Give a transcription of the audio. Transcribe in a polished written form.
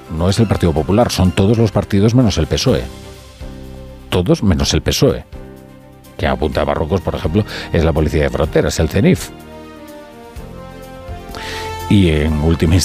no es el Partido Popular, son todos los partidos menos el PSOE. Todos menos el PSOE. Que a punta de barrocos, por ejemplo, es la Policía de Fronteras, el CENIF. Y en última instancia,